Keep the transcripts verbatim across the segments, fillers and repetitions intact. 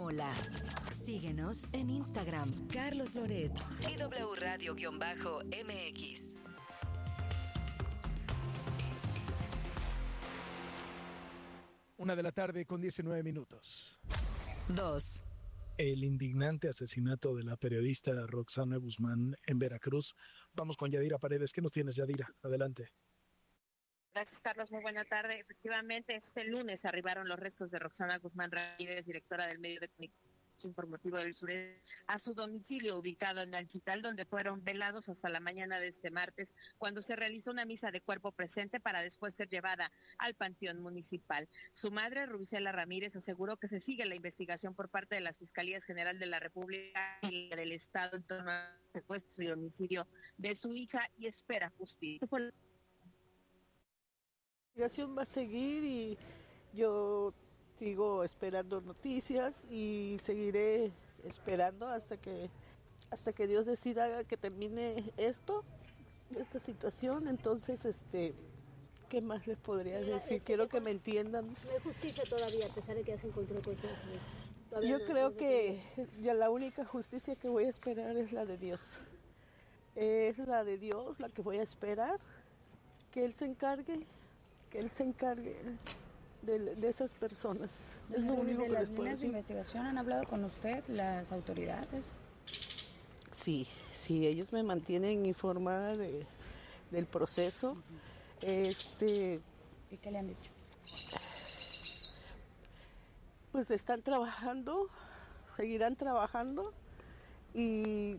Mola. Síguenos en Instagram, Carlos Loret y W Radio-M X. Una de la tarde con diecinueve minutos. Dos. El indignante asesinato de la periodista Roxana Guzmán en Veracruz. Vamos con Yadira Paredes. ¿Qué nos tienes, Yadira? Adelante. Gracias, Carlos. Muy buena tarde. Efectivamente, este lunes arribaron los restos de Roxana Guzmán Ramírez, directora del medio de comunicación informativo del Sureste, a su domicilio ubicado en Alchital, donde fueron velados hasta la mañana de este martes, cuando se realizó una misa de cuerpo presente para después ser llevada al Panteón Municipal. Su madre, Rubicela Ramírez, aseguró que se sigue la investigación por parte de las Fiscalías General de la República y del Estado en torno al secuestro y homicidio de su hija y espera justicia. La investigación va a seguir y yo sigo esperando noticias y seguiré esperando hasta que hasta que Dios decida que termine esto, esta situación. Entonces, este, ¿qué más les podría sí, decir? Este, Quiero que me entiendan. No hay justicia todavía, a pesar de que ya se encontró cualquier cosa. Yo no, creo no, que no. ya la única justicia que voy a esperar es la de Dios. Es la de Dios la que voy a esperar, que Él se encargue, que Él se encargue De, de esas personas. Es lo único que les puedo decir. ¿De las líneas de investigación han hablado con usted, las autoridades? Sí, sí, ellos me mantienen informada de, del proceso. Uh-huh. Este, ¿Y qué le han dicho? Pues están trabajando, seguirán trabajando y...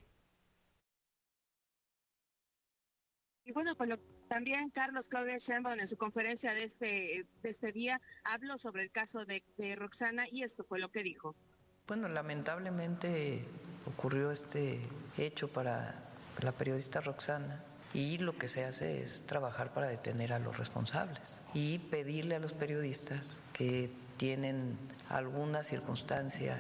Y bueno, pues lo, también Carlos Claudia Sheinbaum en su conferencia de este de este día habló sobre el caso de, de Roxana y esto fue lo que dijo. Bueno, lamentablemente ocurrió este hecho para la periodista Roxana y lo que se hace es trabajar para detener a los responsables y pedirle a los periodistas que tienen alguna circunstancia